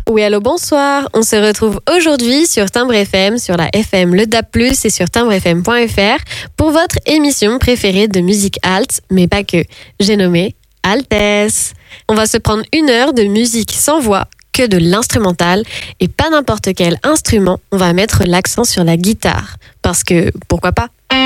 Oui, allô, bonsoir. On se retrouve aujourd'hui sur Timbre FM, sur la FM Le DAB+, et sur timbrefm.fr pour votre émission préférée de musique alt, mais pas que. J'ai nommé Altesse. On va se prendre 1 heure de musique sans voix, que de l'instrumental, et pas n'importe quel instrument. On va mettre l'accent sur la guitare, parce que pourquoi pas ?